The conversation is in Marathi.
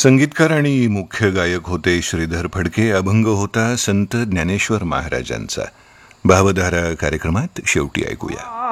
संगीतकार आणि मुख्य गायक होते श्रीधर फडके. अभंग होता संत ज्ञानेश्वर महाराजांचा. भावधारा कार्यक्रमात शेवटी ऐकूया.